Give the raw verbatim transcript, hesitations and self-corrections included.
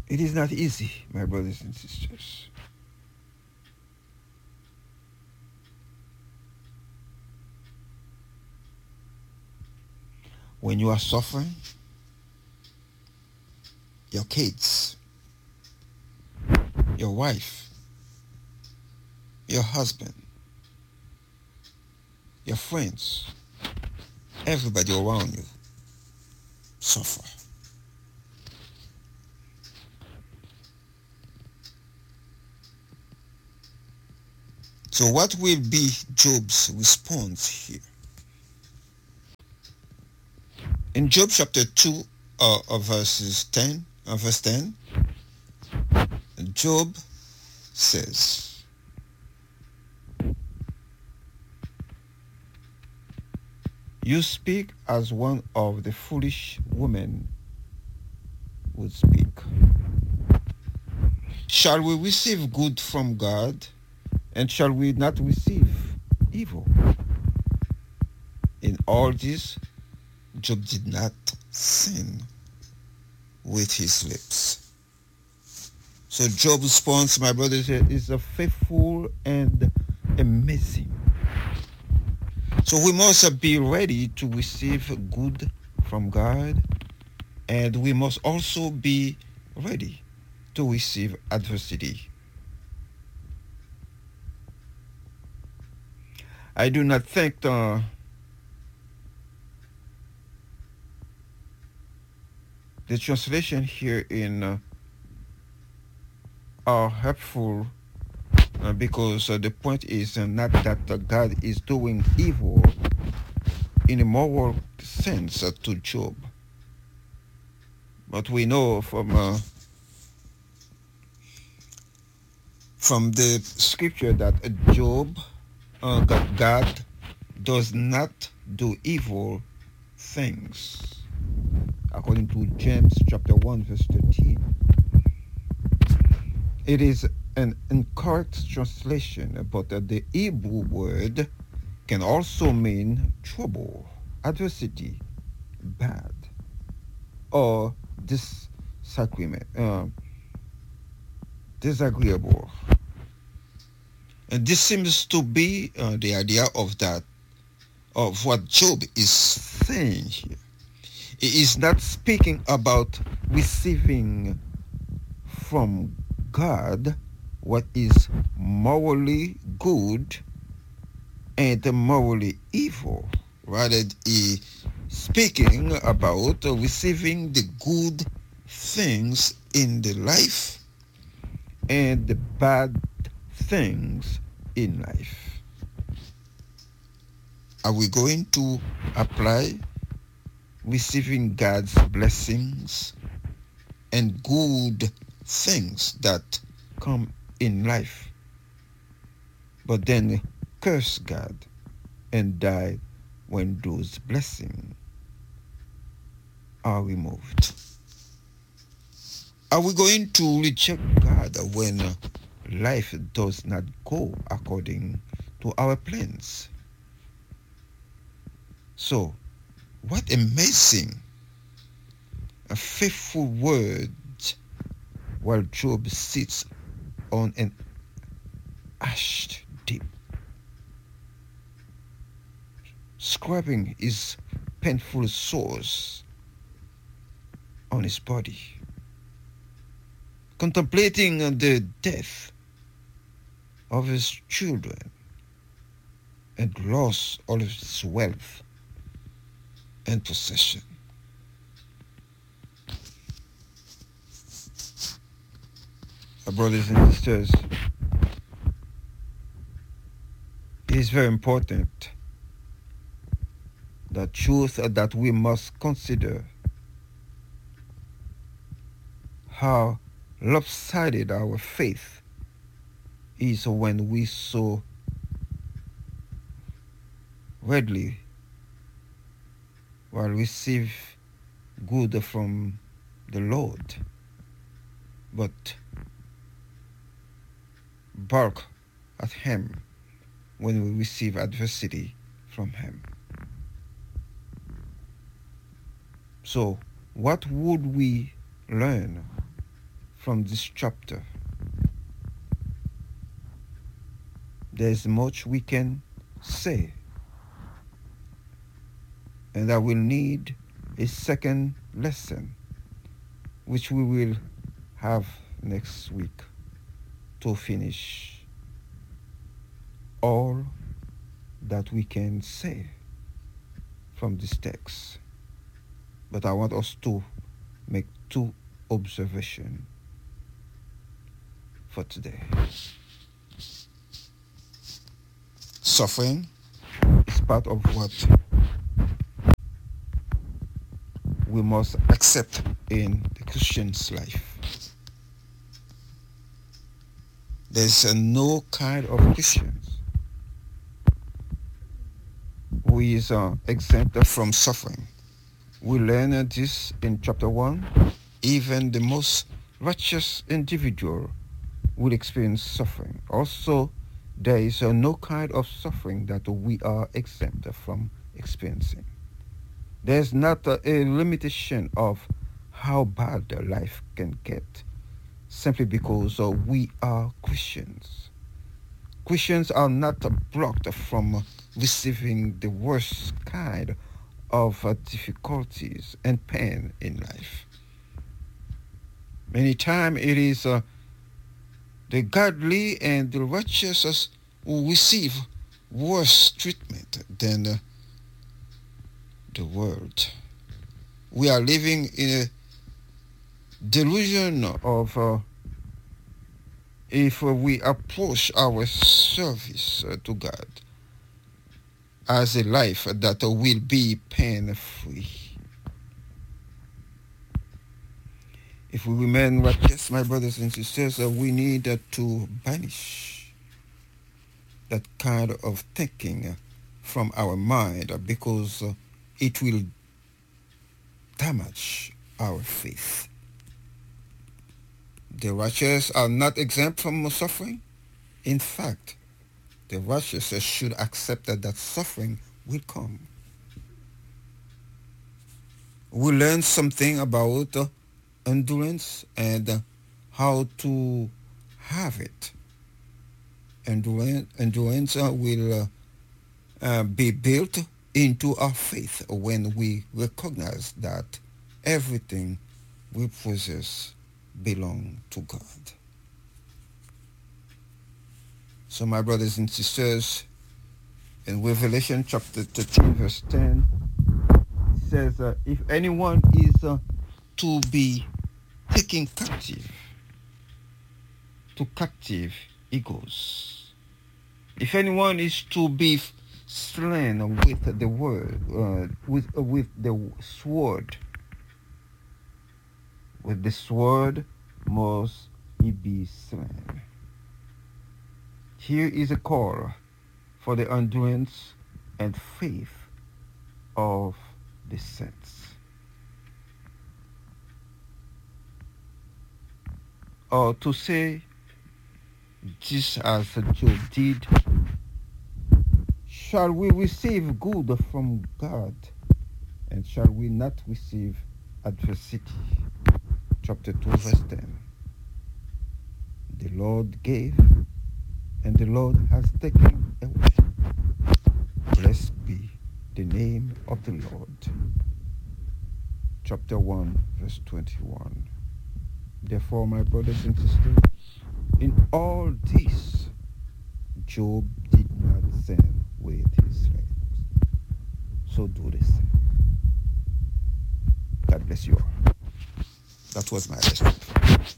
It is not easy, my brothers and sisters. When you are suffering, your kids, your wife, your husband, your friends, everybody around you suffer. So what will be Job's response here? In Job chapter two, uh, uh, verses ten, uh, verse ten, Job says, "You speak as one of the foolish women would speak. Shall we receive good from God, and shall we not receive evil?" In all this, Job did not sin with his lips. So Job's response, my brothers, is a faithful and amazing. So we must be ready to receive good from God, and we must also be ready to receive adversity. I do not think uh, the translation here in uh, are helpful uh, because uh, the point is uh, not that uh, God is doing evil in a moral sense uh, to Job, but we know from uh, from the scripture that uh, Job, uh, that God does not do evil things, according to James chapter one verse thirteen. It is an incorrect translation, but uh, the Hebrew word can also mean trouble, adversity, bad, or disagreement, uh, disagreeable. And this seems to be uh, the idea of that, of what Job is saying here. He is not speaking about receiving from God what is morally good and morally evil. Rather, he speaking about receiving the good things in the life and the bad things in life. Are we going to apply receiving God's blessings and good things that come in life, but then curse God and die when those blessings are removed? Are we going to reject God when life does not go according to our plans? So, what amazing, a faithful word while Job sits on an ash deep, scrubbing his painful sores on his body, contemplating the death of his children and loss of his wealth and possession. Uh, brothers and sisters, it is very important, the truth that we must consider how lopsided our faith is when we so readily will receive good from the Lord, but bark at Him when we receive adversity from Him. So, what would we learn from this chapter. There's much we can say, and I will need a second lesson, which we will have next week to finish all that we can say from this text. But I want us to make two observations for today. Suffering is part of what we must accept in the Christian's life. There's uh, no kind of Christians who is uh, exempt from suffering. We learn uh, this in chapter one. Even the most righteous individual will experience suffering. Also, there is uh, no kind of suffering that we are exempt from experiencing. There's not uh, a limitation of how bad life can get simply because uh, we are Christians. Christians are not uh, blocked from uh, receiving the worst kind of uh, difficulties and pain in life. Many times it is uh, the godly and the righteous who receive worse treatment than uh, the world. We are living in a delusion of uh, if uh, we approach our service uh, to God as a life that uh, will be pain-free. If we remain righteous, my brothers and sisters, uh, we need uh, to banish that kind of thinking uh, from our mind uh, because uh, it will damage our faith. The righteous are not exempt from suffering. In fact, the righteous should accept that, that suffering will come. We learn something about uh, endurance and uh, how to have it. Endurance, endurance uh, will uh, uh, be built into our faith when we recognize that everything we possess belongs to God. So my brothers and sisters, in Revelation chapter thirteen verse ten, it says, uh, if anyone is uh, to be taken captive, to captive he goes. If anyone is to be slain with the word, uh, with uh, with the sword, with the sword must he be slain. Here is a call for the endurance and faith of the saints. Or to say, just as Job did, shall we receive good from God, and shall we not receive adversity? Chapter two, verse ten. The Lord gave, and the Lord has taken away. Blessed be the name of the Lord. Chapter one, verse twenty-one. Therefore, my brothers and sisters, in all this, Job did not sin with his lips. So do the same. God bless you all. That was my lesson.